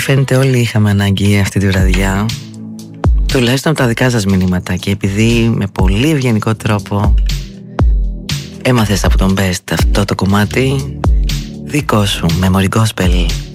φαίνεται όλοι είχαμε ανάγκη αυτή τη βραδιά, τουλάχιστον από τα δικά σας μηνύματα, και επειδή με πολύ ευγενικό τρόπο έμαθες από τον Best αυτό το κομμάτι, δικό σου Memory Gospel.